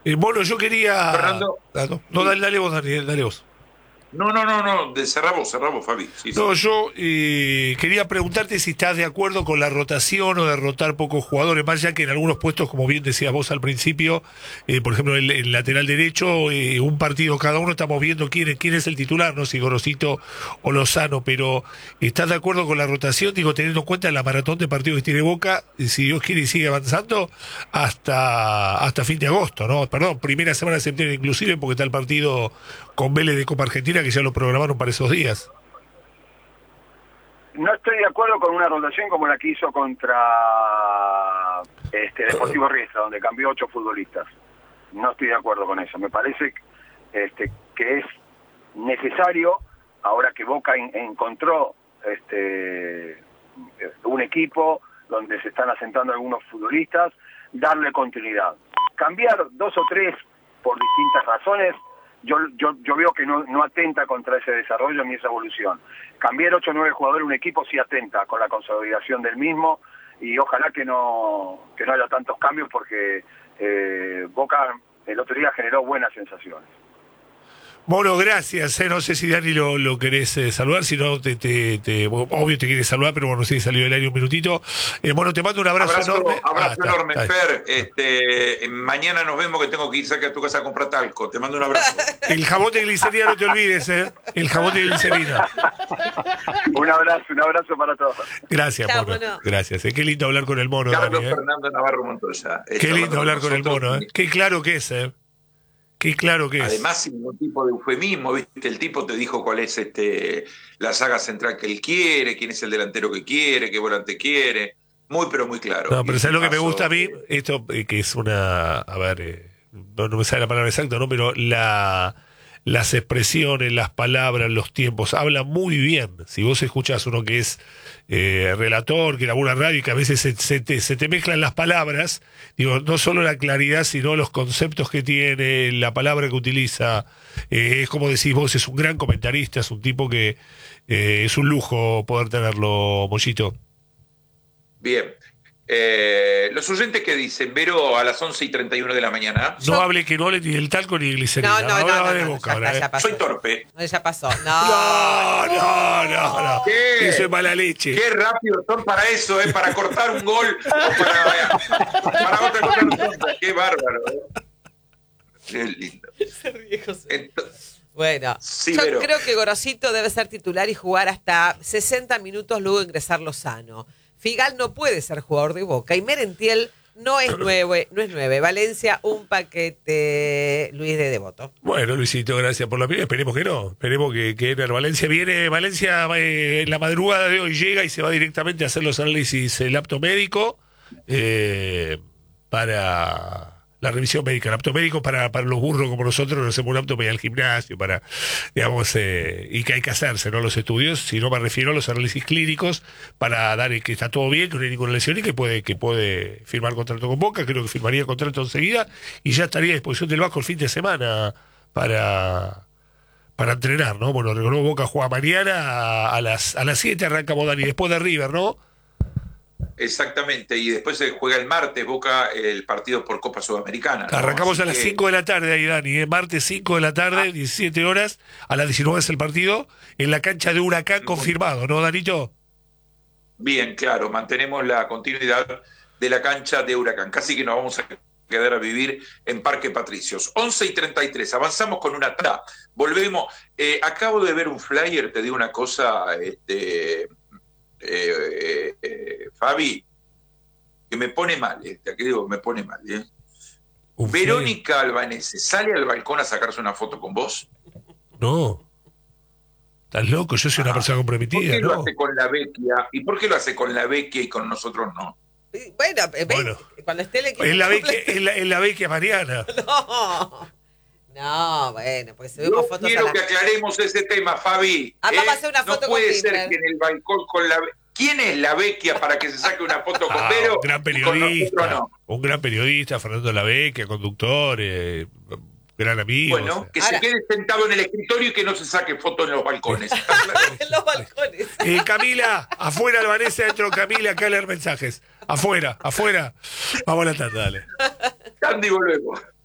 Bueno, yo quería... Fernando. No, dale vos, Daniel, dale vos. No, cerramos, Fabi. Sí, sí. No, yo quería preguntarte si estás de acuerdo con la rotación o de rotar pocos jugadores, más ya que en algunos puestos, como bien decías vos al principio, por ejemplo, el lateral derecho, un partido cada uno, estamos viendo quién es el titular, no si Gorosito o Lozano, pero ¿estás de acuerdo con la rotación? Digo, teniendo en cuenta la maratón de partidos que tiene Boca, si Dios quiere y sigue avanzando, hasta fin de agosto, ¿no? Perdón, primera semana de septiembre inclusive, porque está el partido con Vélez de Copa Argentina, que ya lo programaron para esos días. No estoy de acuerdo con una rotación como la que hizo contra Deportivo Riestra, donde cambió 8 futbolistas. No estoy de acuerdo con eso. Me parece que es necesario, ahora que Boca encontró un equipo donde se están asentando algunos futbolistas, darle continuidad. Cambiar 2 o 3 por distintas razones, yo veo que no atenta contra ese desarrollo ni esa evolución. Cambiar 8 o 9 jugadores un equipo sí atenta con la consolidación del mismo, y ojalá que no haya tantos cambios, porque Boca el otro día generó buenas sensaciones. Bueno, gracias. No sé si Dani lo querés saludar, si no, obvio te quieres saludar, pero bueno, sí, salió del aire un minutito. Bueno, te mando un abrazo enorme. Abrazo enorme, Fer. Mañana nos vemos, que tengo que ir cerca de tu casa a comprar talco. Te mando un abrazo. El jabón de glicerina, no te olvides, El jabón de glicerina. Un abrazo para todos. Gracias, Chao, Mono. Mono. Gracias. Qué lindo hablar con el Mono, Carlos Dani, Fernando Navarro Montoya. Qué lindo hablar con el Mono, Qué claro que es, Qué claro que es. Además, sin ningún tipo de eufemismo, ¿viste? El tipo te dijo cuál es la saga central que él quiere, quién es el delantero que quiere, qué volante quiere. Muy, pero muy claro. No, pero ¿sabes lo que me gusta a mí? Esto, que es una... A ver, no me sale la palabra exacta, ¿no? Pero las expresiones, las palabras, los tiempos, habla muy bien. Si vos escuchás uno que es relator, que labura radio, y que a veces se te mezclan las palabras, digo, no solo la claridad, sino los conceptos que tiene, la palabra que utiliza, es como decís vos, es un gran comentarista, es un tipo que es un lujo poder tenerlo, Mollito. Bien. Los oyentes que dicen, Vero, a las 11:31 de la mañana. No hable ni del talco ni de glicerina. No, de Boca, ahora, ya pasó. Soy torpe. No, ya pasó. No. ¿Qué? Eso es mala leche. Qué rápido son para eso, para cortar un gol o para otra cosa. Qué bárbaro. Qué lindo. Se ríe, José. Entonces, Bueno, sí, yo pero creo que Gorosito debe ser titular y jugar hasta 60 minutos, luego ingresar Lozano. Figal no puede ser jugador de Boca y Merentiel no es 9. Valencia, un paquete. Luis de Devoto. Bueno, Luisito, gracias por la opinión. Esperemos que no. Esperemos que Ener Valencia viene. Valencia en la madrugada de hoy llega y se va directamente a hacer los análisis, el apto médico, para la revisión médica. El apto médico para los burros como nosotros, no hacemos un apto para ir al gimnasio, para, digamos, y que hay que hacerse, no los estudios, sino me refiero a los análisis clínicos para dar que está todo bien, que no hay ninguna lesión y que puede firmar contrato con Boca. Creo que firmaría contrato enseguida y ya estaría a disposición del Vasco el fin de semana para entrenar, ¿no? Bueno, recordó, Boca juega mañana a las 7, arrancamos, Dani, después de River, ¿no? exactamente, y después se juega el martes Boca el partido por Copa Sudamericana, ¿no? Arrancamos Así a las que 5 de la tarde ahí, Dani, martes 5 de la tarde, 17 horas, a las 19 es el partido, en la cancha de Huracán, confirmado, ¿no, Danito? bien, claro, mantenemos la continuidad de la cancha de Huracán, casi que nos vamos a quedar a vivir en Parque Patricios. 11:33, avanzamos con una tanda, volvemos. Acabo de ver un flyer, te digo una cosa, Fabi, que me pone mal, aquí digo, me pone mal. Verónica Albanese, ¿sale al balcón a sacarse una foto con vos? No. ¿Estás loco? Yo soy una persona comprometida, ¿Por qué ¿no? lo hace con la Vecchia? ¿Y por qué lo hace con la Vecchia y con nosotros no? Bueno, cuando esté el equipo. Es la Vecchia Mariana. No, bueno, pues subimos Yo fotos quiero que aclaremos ese tema, Fabi. Vamos a hacer una foto no puede con ser Tinder. que en el balcón con la... ¿Quién es la Vecchia para que se saque una foto con Vero? Un gran y con periodista, nosotros no? un gran periodista, Fernando Lavecchia, conductor, gran amigo. Bueno, o sea. que Ahora, se quede sentado en el escritorio y que no se saque foto en los balcones. en los balcones. Camila, afuera Albanese, adentro Camila, acá leer mensajes. Afuera. Vamos a la tanda, dale. Candy, volvemos.